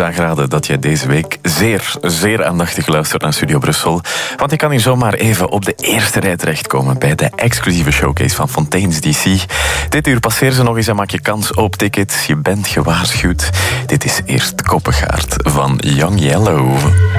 aangeraden dat jij deze week zeer aandachtig luistert naar Studio Brussel. Want je kan hier zomaar even op de eerste rij terechtkomen bij de exclusieve showcase van Fontaine's DC. Dit uur passeer ze nog eens en maak je kans op tickets. Je bent gewaarschuwd. Dit is eerst Koppengaard van Young Yellow.